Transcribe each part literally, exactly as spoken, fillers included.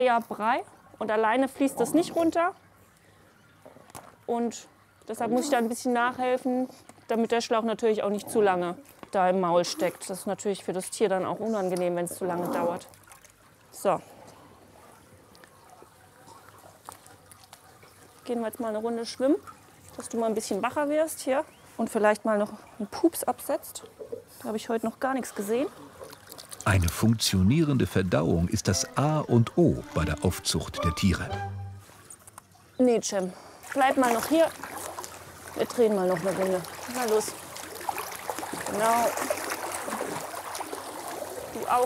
Ja, Brei und alleine fließt das nicht runter. Und deshalb muss ich da ein bisschen nachhelfen, damit der Schlauch natürlich auch nicht zu lange da im Maul steckt. Das ist natürlich für das Tier dann auch unangenehm, wenn es zu lange dauert. So. Gehen wir jetzt mal eine Runde schwimmen, dass du mal ein bisschen wacher wirst hier und vielleicht mal noch einen Pups absetzt. Da habe ich heute noch gar nichts gesehen. Eine funktionierende Verdauung ist das A und O bei der Aufzucht der Tiere. Nee, Cem, bleib mal noch hier. Wir drehen mal noch eine Runde. Na los. Genau. Du auch.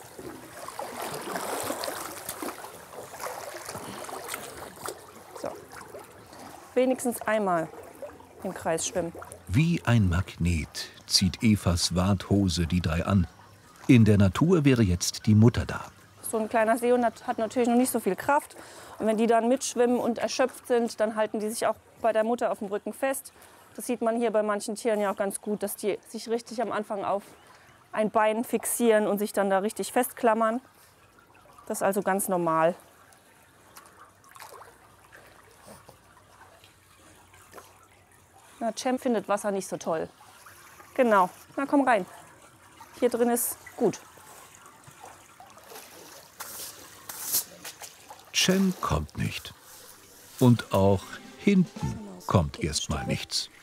So. Wenigstens einmal im Kreis schwimmen. Wie ein Magnet zieht Evas Warthose die drei an. In der Natur wäre jetzt die Mutter da. So ein kleiner Seehund hat natürlich noch nicht so viel Kraft. Und wenn die dann mitschwimmen und erschöpft sind, dann halten die sich auch bei der Mutter auf dem Rücken fest. Das sieht man hier bei manchen Tieren ja auch ganz gut, dass die sich richtig am Anfang auf ein Bein fixieren und sich dann da richtig festklammern. Das ist also ganz normal. Na, Cem findet Wasser nicht so toll. Genau, na komm rein. Hier drin ist gut. Cem kommt nicht. Und auch hinten kommt erst mal nichts.